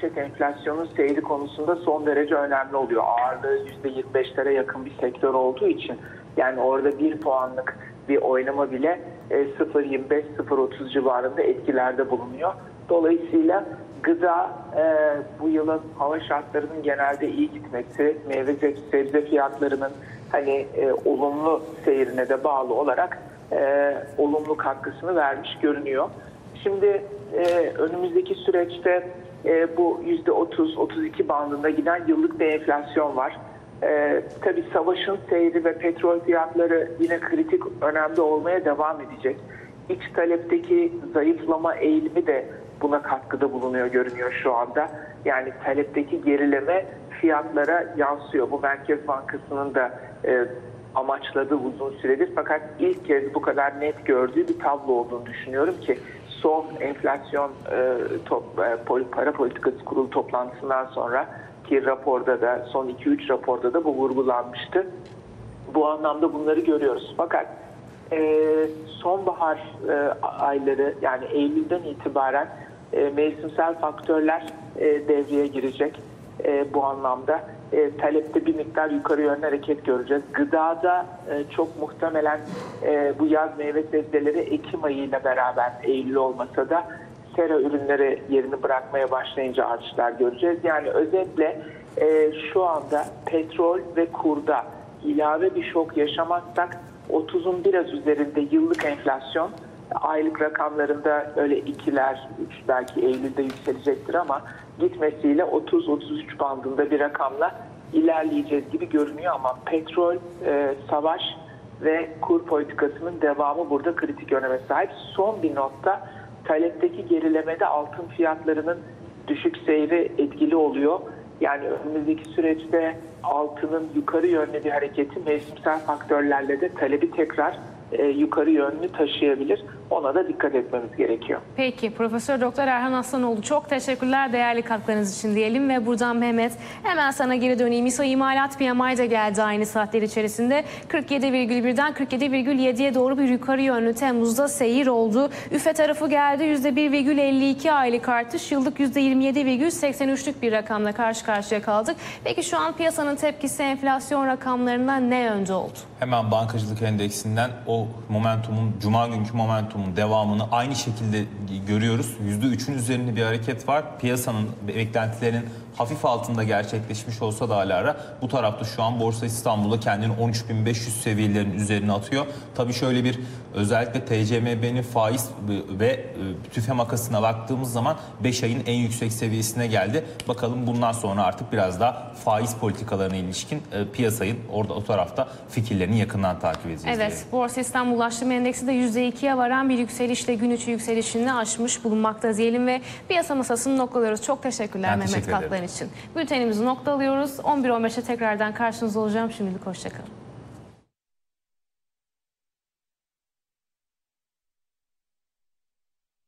manşet enflasyonun seyri konusunda son derece önemli oluyor. Ağırlığı %25'lere yakın bir sektör olduğu için yani orada 1 puanlık bir oynama bile 0.25-0.30 civarında etkilerde bulunuyor. Dolayısıyla gıda bu yılın hava şartlarının genelde iyi gitmesi, meyve sebze fiyatlarının olumlu seyrine de bağlı olarak olumlu katkısını vermiş görünüyor. Şimdi önümüzdeki süreçte bu %30-32 bandında giden yıllık bir enflasyon var. Tabii savaşın seyri ve petrol fiyatları yine kritik önemli olmaya devam edecek. İç talepteki zayıflama eğilimi de buna katkıda bulunuyor görünüyor şu anda. Yani talepteki gerileme fiyatlara yansıyor. Bu Merkez Bankası'nın da amaçladığı uzun süredir. Fakat ilk kez bu kadar net gördüğü bir tablo olduğunu düşünüyorum ki son enflasyon para politikası kurulu toplantısından sonra ki raporda da son 2-3 raporda da bu vurgulanmıştı. Bu anlamda bunları görüyoruz. Fakat sonbahar ayları yani Eylül'den itibaren mevsimsel faktörler devreye girecek bu anlamda. Talepte bir miktar yukarı yönlü hareket göreceğiz. Gıdada çok muhtemelen bu yaz meyve sebzeleri Ekim ayıyla beraber Eylül olmasa da sera ürünleri yerini bırakmaya başlayınca artışlar göreceğiz. Yani özetle şu anda petrol ve kurda ilave bir şok yaşamazsak 30'un biraz üzerinde yıllık enflasyon, aylık rakamlarında öyle 2'ler, 3 belki Eylül'de yükselecektir ama gitmesiyle 30-33 bandında bir rakamla ilerleyeceğiz gibi görünüyor ama petrol, savaş ve kur politikasının devamı burada kritik öneme sahip. Son bir notta talepteki gerilemede altın fiyatlarının düşük seyri etkili oluyor. Yani önümüzdeki süreçte altının yukarı yönlü bir hareketi mevsimsel faktörlerle de talebi tekrar yukarı yönlü taşıyabilir. Ona da dikkat etmemiz gerekiyor. Peki Profesör Doktor Erhan Aslanoğlu, çok teşekkürler değerli katkılarınız için diyelim ve buradan Mehmet hemen sana geri döneyim. İSO imalat PMI de geldi aynı saatler içerisinde. 47,1'den 47,7'ye doğru bir yukarı yönlü Temmuz'da seyir oldu. Üfe tarafı geldi, %1,52 aylık artış, yıllık %27,83'lük bir rakamla karşı karşıya kaldık. Peki şu an piyasanın tepkisi enflasyon rakamlarından ne yönde oldu? Hemen bankacılık endeksinden o momentumun, cuma günkü momentumun devamını aynı şekilde görüyoruz. %3'ün üzerinde bir hareket var. Piyasanın beklentilerinin hafif altında gerçekleşmiş olsa da hala bu tarafta şu an Borsa İstanbul'da kendini 13.500 seviyelerin üzerine atıyor. Tabii şöyle bir özellikle TCMB'nin faiz ve tüfe makasına baktığımız zaman 5 ayın en yüksek seviyesine geldi. Bakalım bundan sonra artık biraz daha faiz politikalarına ilişkin piyasayın orada o tarafta fikirlerini yakından takip edeceğiz. Evet, diye. Borsa İstanbul Ulaştırma Endeksi de %2'ye varan bir yükselişle gün içi yükselişini aşmış bulunmakta diyelim ve piyasa masasını noktalıyoruz. Çok teşekkürler Ben Mehmet teşekkür Katlan için. Bültenimizi noktalıyoruz. 11.15'te tekrardan karşınızda olacağım. Şimdilik hoşçakalın.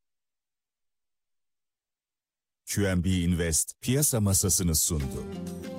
QNB Invest piyasa masasını sundu.